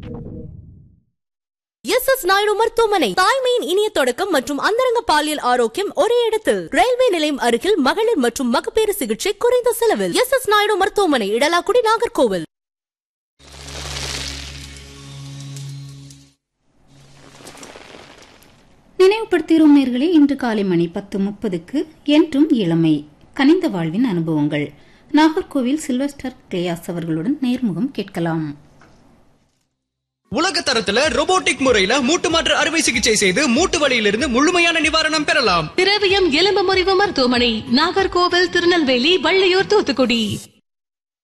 S Naidu மருத்துவமனை, தாய்மையின் இனிய தொடக்கம் மற்றும் அந்தரங்க பாலியல் ஆரோக்கியம் ஒரே இடத்தில். ரயில்வே நிலையம் அருகில் மகளிர் மற்றும் மகப்பேறு சிகிச்சை குறைந்த செலவில். எஸ் நாயுடு மருத்துவமனை, இடலாக்குடி, நாகர்கோவில். நினைவுபடுத்துகிறோம் நேயர்களே, இன்று காலை மணி 10:30க்கு என்றும் இளமை கனிந்த வாழ்வின் அனுபவங்கள் நாகர்கோவில் சில்வஸ்டர் கிளேயாஸ் அவர்களுடன் நேர்முகம் கேட்கலாம். உலக தரத்துல ரோபோட்டிக் முறையில மூட்டு மாற்று அறுவை சிகிச்சை செய்து மூட்டு வலியிலிருந்து முழுமையான நிவாரணம் பெறலாம். திரவியம் எலும்பு முறிவு மருத்துவமனை, நாகர்கோவில், திருநெல்வேலி, வள்ளியூர், தூத்துக்குடி.